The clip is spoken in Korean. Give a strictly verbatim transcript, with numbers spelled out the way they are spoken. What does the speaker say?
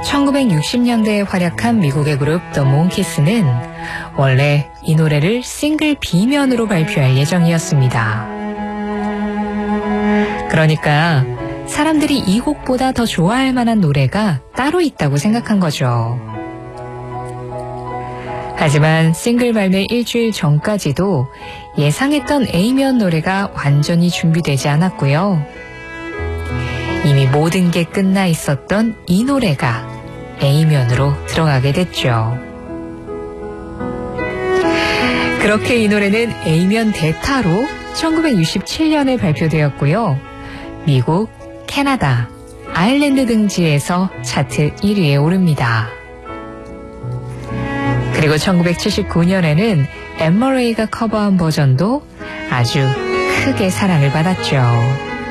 천구백육십 년대에 활약한 미국의 그룹 The Monkees는 원래 이 노래를 싱글 B면으로 발표할 예정이었습니다. 그러니까 사람들이 이 곡보다 더 좋아할 만한 노래가 따로 있다고 생각한 거죠. 하지만 싱글 발매 일주일 전까지도 예상했던 A면 노래가 완전히 준비되지 않았고요. 이미 모든 게 끝나 있었던 이 노래가 A면으로 들어가게 됐죠. 그렇게 이 노래는 A면 대타로 천구백육십칠 년에 발표되었고요. 미국, 캐나다, 아일랜드 등지에서 차트 일 위에 오릅니다. 그리고 천구백칠십구 년에는 엠 머레이가 커버한 버전도 아주 크게 사랑을 받았죠.